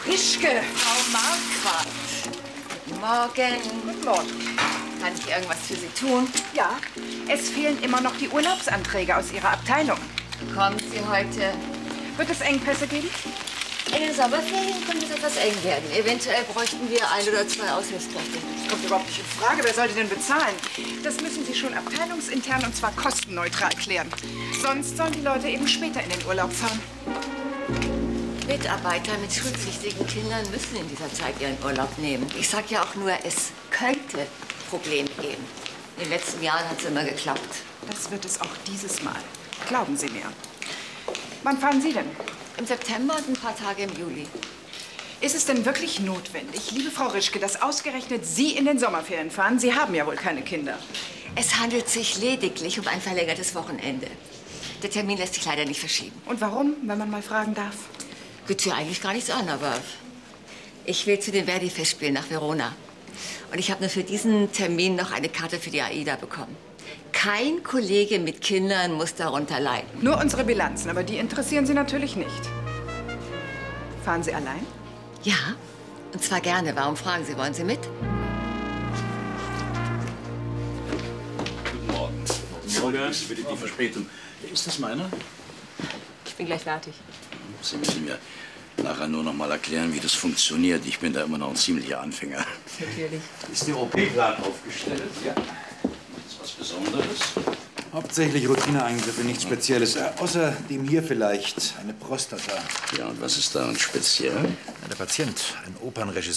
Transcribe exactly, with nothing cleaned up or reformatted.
Rischke! Frau Marquardt. Guten Morgen. Guten Morgen. Kann ich irgendwas für Sie tun? Ja, es fehlen immer noch die Urlaubsanträge aus Ihrer Abteilung. Kommen Sie heute? Wird es Engpässe geben? In den Sommerferien könnte es etwas eng werden. Eventuell bräuchten wir ein oder zwei Aushilfskräfte. Das kommt überhaupt nicht in Frage. Wer sollte denn bezahlen? Das müssen Sie schon abteilungsintern und zwar kostenneutral klären. Sonst sollen die Leute eben später in den Urlaub fahren. Mitarbeiter mit schulpflichtigen Kindern müssen in dieser Zeit ihren Urlaub nehmen. Ich sage ja auch nur, es könnte Probleme geben. In den letzten Jahren hat es immer geklappt. Das wird es auch dieses Mal. Glauben Sie mir. Wann fahren Sie denn? Im September und ein paar Tage im Juli. Ist es denn wirklich notwendig, liebe Frau Rischke, dass ausgerechnet Sie in den Sommerferien fahren? Sie haben ja wohl keine Kinder. Es handelt sich lediglich um ein verlängertes Wochenende. Der Termin lässt sich leider nicht verschieben. Und warum, wenn man mal fragen darf? Geht ja eigentlich gar nichts an, aber ich will zu den Verdi-Festspielen nach Verona. Und ich habe nur für diesen Termin noch eine Karte für die AIDA bekommen. Kein Kollege mit Kindern muss darunter leiden. Nur unsere Bilanzen, aber die interessieren Sie natürlich nicht. Fahren Sie allein? Ja, und zwar gerne. Warum fragen Sie? Wollen Sie mit? Guten Morgen. Guten Morgen. Bitte die Verspätung. Ist das meiner? Ich bin gleich fertig. Sie müssen mir nachher nur noch mal erklären, wie das funktioniert. Ich bin da immer noch ein ziemlicher Anfänger. Natürlich. Ist der O P-Plan aufgestellt? Ja. Ist was Besonderes? Hauptsächlich Routineeingriffe, nichts Spezielles. Äh, außer dem hier vielleicht, eine Prostata. Ja, und was ist daran speziell? Der Patient, ein Opernregisseur.